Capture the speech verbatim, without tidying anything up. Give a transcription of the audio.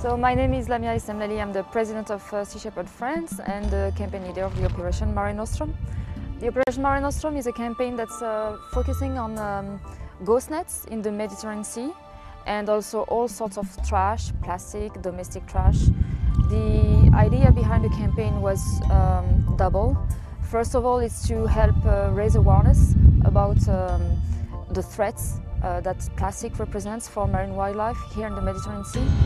So my name is Lamia Essemlali. I'm the president of uh, Sea Shepherd France and the campaign leader of the Operation Mare Nostrum. The Operation Mare Nostrum is a campaign that's uh, focusing on um, ghost nets in the Mediterranean Sea and also all sorts of trash, plastic, domestic trash. The idea behind the campaign was um, double. First of all, it's to help uh, raise awareness about um, the threats uh, that plastic represents for marine wildlife here in the Mediterranean Sea.